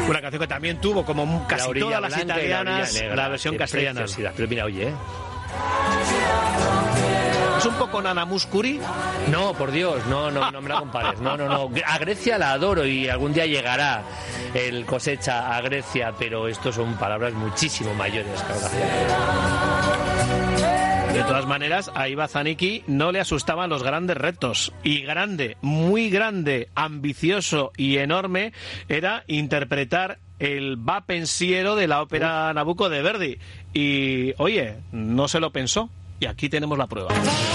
Una canción que también tuvo, como casi todas las italianas, la versión castellana. Pero mira, oye, ¿Es un poco Nana Mouskouri? No, por Dios, no me la compares. No. A Grecia la adoro y algún día llegará el Cosecha a Grecia, pero estos son palabras muchísimo mayores que De todas maneras, a Iva Zanicki no le asustaban los grandes retos. Y grande, muy grande, ambicioso y enorme era interpretar el va pensiero de la ópera Nabucco de Verdi. Y, oye, no se lo pensó. Y aquí tenemos la prueba.